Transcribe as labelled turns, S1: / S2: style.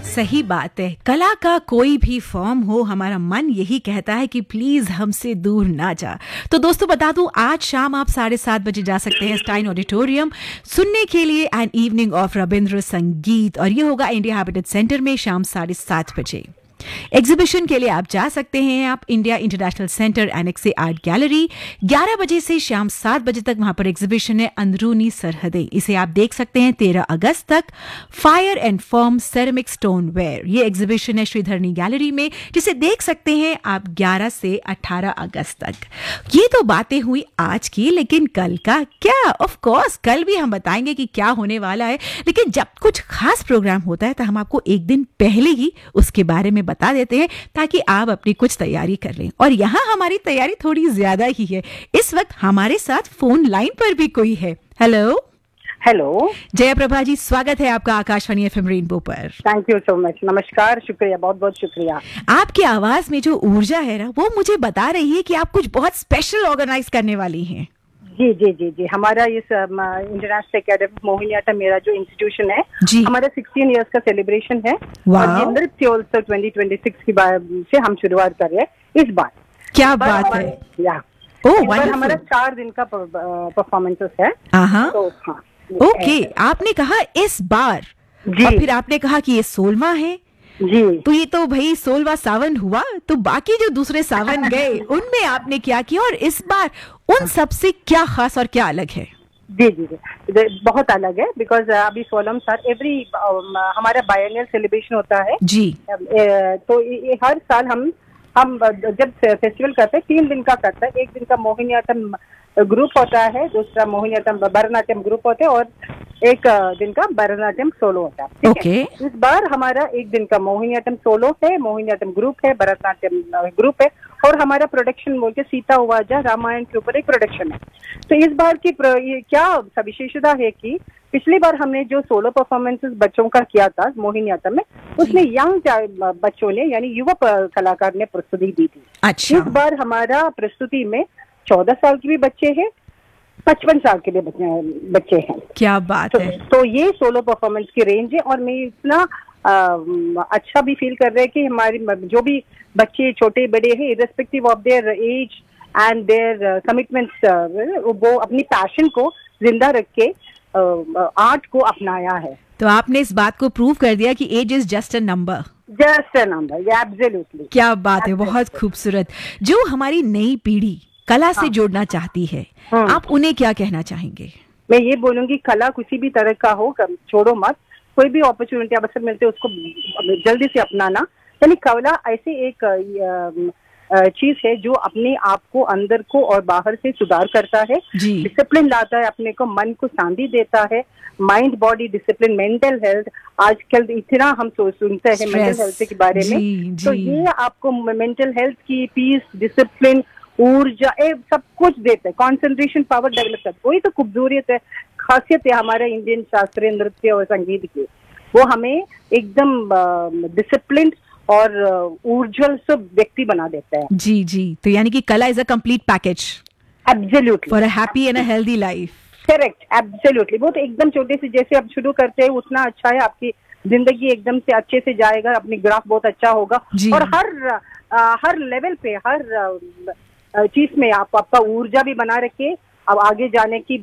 S1: सही बात है। कला का कोई भी फॉर्म हो, हमारा मन यही कहता है कि प्लीज हमसे दूर ना जा। तो दोस्तों बता दूं, आज शाम आप 7:30 बजे जा सकते हैं स्टाइन ऑडिटोरियम सुनने के लिए एन इवनिंग ऑफ रविंद्र संगीत, और ये होगा इंडिया हैबिटेट सेंटर में शाम 7:30 बजे। एग्जीबिशन के लिए आप जा सकते हैं आप इंडिया इंटरनेशनल सेंटर एनेक्स से आर्ट गैलरी। 11 बजे से शाम 7 बजे तक वहां पर एग्जीबिशन है अंदरूनी सरहदें। इसे आप देख सकते हैं 13 अगस्त तक। Fire and form ceramic stoneware, ये एग्जीबिशन है श्रीधरनी गैलरी में, जिसे देख सकते हैं आप 11 से 18 अगस्त तक। ये तो बातें हुई आज की, लेकिन कल का क्या? ऑफ कोर्स कल भी हम बताएंगे कि क्या होने वाला है, लेकिन जब कुछ खास प्रोग्राम होता है तो हम आपको एक दिन पहले ही उसके बारे में बता देते हैं ताकि आप अपनी कुछ तैयारी कर लें। और यहाँ हमारी तैयारी थोड़ी ज्यादा ही है। इस वक्त हमारे साथ फोन लाइन पर भी कोई है। हेलो
S2: हेलो
S1: जयप्रभा जी, स्वागत है आपका आकाशवाणी एफएम रेनबो पर।
S2: Thank you so much. नमस्कार, शुक्रिया, बहुत बहुत शुक्रिया।
S1: आपकी आवाज में जो ऊर्जा है ना, वो मुझे बता रही है कि आप कुछ बहुत स्पेशल ऑर्गेनाइज करने वाली हैं।
S2: जी जी जी जी, हमारा इस इंटरनेशनल एकेडमी मोहिनीअट्टम मेरा जो इंस्टीट्यूशन है, हमारा 16 इयर्स का सेलिब्रेशन है। और ये नृत्य उत्सव 2026 की से हम शुरुआत कर रहे हैं इस बार।
S1: क्या बात है।
S2: हमारा 4 दिन का परफॉर्मेंसेस है।
S1: ओके, आपने कहा इस बार जी, और फिर आपने कहा कि ये 16वां है जी। तो ये तो भाई 16वां सावन हुआ, तो बाकी जो दूसरे सावन गए उनमें आपने क्या किया, और इस बार उन सबसे क्या खास और क्या अलग है?
S2: जी जी जी, बहुत अलग है। बिकॉज अभी 16 साल एवरी हमारा बायनियल सेलिब्रेशन होता है जी। तो हर साल हम जब फेस्टिवल करते हैं 3 दिन का करते हैं। एक दिन का मोहिनीअट्टम ग्रुप होता है, दूसरा मोहिनीअट्टम भरतनाट्यम ग्रुप होते हैं, और एक दिन का भरतनाट्यम सोलो होता है।
S1: okay.
S2: इस बार हमारा एक दिन का मोहिनीअट्टम सोलो है, मोहिनीअट्टम ग्रुप है, भरतनाट्यम ग्रुप है, और हमारा प्रोडक्शन बोल के सीता उवाजा रामायण के ऊपर एक प्रोडक्शन है। तो इस बार की क्या विशेषता है कि पिछली बार हमने जो सोलो परफॉर्मेंसेस बच्चों का किया था मोहिनीअट्टम में, उसमें यंग बच्चों ने यानी युवा कलाकार ने प्रस्तुति दी थी।
S1: अच्छा।
S2: इस बार हमारा प्रस्तुति में 14 साल के भी बच्चे हैं, 55 साल के भी बच्चे हैं।
S1: क्या बात है।
S2: तो ये सोलो परफॉर्मेंस की रेंज है। और मैं इतना अच्छा भी फील कर रहे हैं कि हमारी जो भी बच्चे छोटे बड़े हैं, irrespective of their as and there commitments, वो अपनी पैशन को जिंदा रख के आर्ट को अपनाया है।
S1: तो आपने इस बात को प्रूव कर दिया कि as is just a number.
S2: Just a number, absolutely.
S1: क्या बात है, बहुत खूबसूरत। जो हमारी नई पीढ़ी कला से जोड़ना चाहती है, आप उन्हें क्या कहना चाहेंगे?
S2: मैं ये बोलूंगी, कला किसी भी तरह का हो, छोड़ो मत। कोई भी अपॉर्चुनिटी अवसर मिलते उसको जल्दी से अपनाना। यानी कला ऐसी एक चीज है जो अपने आप को अंदर को और बाहर से सुधार करता है, डिसिप्लिन लाता है, अपने को मन को शांति देता है। Mind body discipline, mental health, आजकल इतना हम सुनते हैं मेंटल हेल्थ के बारे में। तो ये आपको मेंटल हेल्थ की पीस, डिसिप्लिन, ऊर्जा, सब कुछ देता है, कंसंट्रेशन पावर डेवलप करता है। वही तो खूबसूरत है, खासियत है हमारे इंडियन शास्त्रीय नृत्य और संगीत की। वो हमें एकदम डिसिप्लिन और ऊर्जल सब व्यक्ति बना देता है।
S1: जी जी, तो यानी कि कला is a complete package.
S2: Absolutely,
S1: for a happy and a healthy life.
S2: Correct, absolutely. वो तो एकदम छोटे से जैसे आप शुरू करते हैं उतना अच्छा है, आपकी जिंदगी एकदम से अच्छे से जाएगा, अपनी ग्राफ बहुत अच्छा होगा। और हर लेवल पे, हर चीज में आप आपका ऊर्जा भी बना रखे, अब आगे जाने की